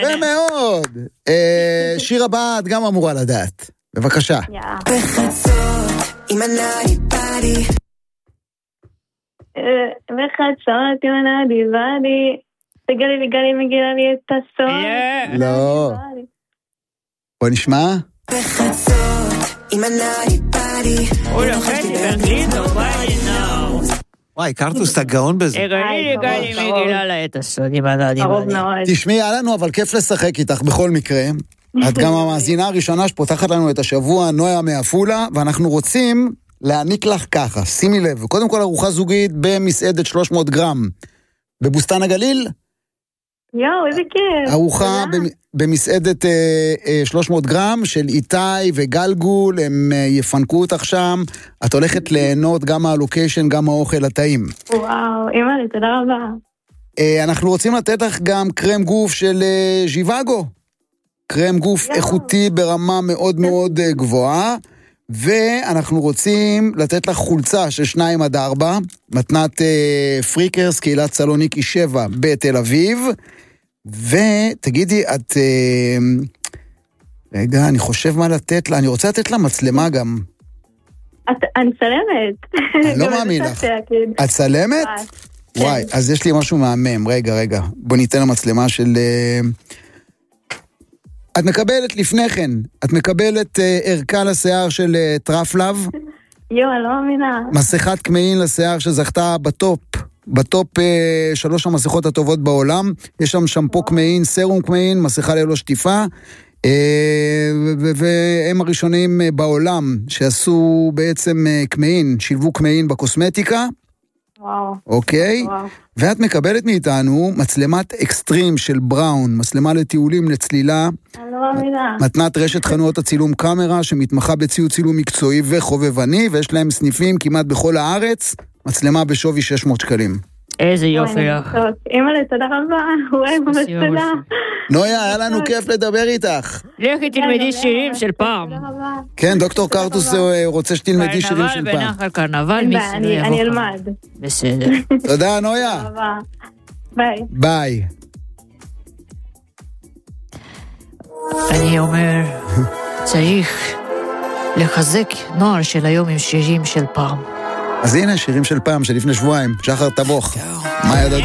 יפה מאוד. שיר הבא, את גם אמורה לדעת. בבקשה. בחצות, עם הנאי פאדי. בחצות, עם הנאי פאדי. גלי מגילה לי את הסוד. לא. בוא נשמע. בחצות, עם הנאי פאדי. הוא לוחץ באנגלית, nobody knows. וואי, קרטוס, אתה גאון בזה. גלי מגילה לה את הסוד, עם הנאי פאדי. תשמעי, היה לנו אבל כיף לשחק איתך בכל מקרה. את גם המאזינה הראשונה שפותחת לנו את השבוע, נויה מאפולה, ואנחנו רוצים להעניק לך ככה, שימי לב, קודם כל ארוחה זוגית במסעדת 300 גרם, בבוסתן הגליל. יואו, איזה כיף. ארוחה במסעדת 300 גרם של איתי וגלגול, הם יפנקו אותך שם, את הולכת ליהנות גם מהלוקיישן, גם מהאוכל הטעים. וואו, אמא לי, תודה רבה. אנחנו רוצים לתת לך גם קרם גוף של ז'יוואגו, קרם גוף איכותי ברמה מאוד מאוד גבוהה, ואנחנו רוצים לתת לך חולצה של 2-4, מתנת פריקרס, קהילת סלוניקי 7 בתל אביב, ותגידי, את... רגע, אני חושב מה לתת לה, אני רוצה לתת לה מצלמה גם. אני צלמת. אני לא מאמין לך. את צלמת? וואי, אז יש לי משהו מהמם, רגע, בוא ניתן למצלמה של... את מקבלת לפני כן, את מקבלת ערכה לשיער של טרפלב. יואו, אני לא מאמינה. מסכת קמעין לשיער שזכתה בטופ 3 המסכות הטובות בעולם. יש שם שמפו קמעין, סרום קמעין, מסכה ללא שטיפה. והם הראשונים בעולם שעשו בעצם קמעין, שילבו קמעין בקוסמטיקה. וואו. אוקיי? וואו. ואת מקבלת מאיתנו מצלמת אקסטרים של בראון, מצלמה לטיולים, לצלילה. אני לא מאמינה. מתנת רשת חנויות הצילום קאמרה, שמתמחה בציוד צילום מקצועי וחובבני, ויש להם סניפים כמעט בכל הארץ, מצלמה בשווי 600 שקלים. איזה יופי לך. אמא לי, תודה רבה. וואי, ממש תודה. נויה, היה לנו כיף לדבר איתך. לכי תלמדי שירים של פעם. כן, דוקטור קרטוס רוצה שתלמדי שירים של פעם. קרנבל, בנחל קרנבל, אני אלמד. בסדר. תודה, נויה. ביי. ביי. אני אומר, צריך לחזק נוער של היום עם שירים של פעם. אז הנה, שירים של פעם, של לפני שבועיים, שחר תבוך. מה ידעת?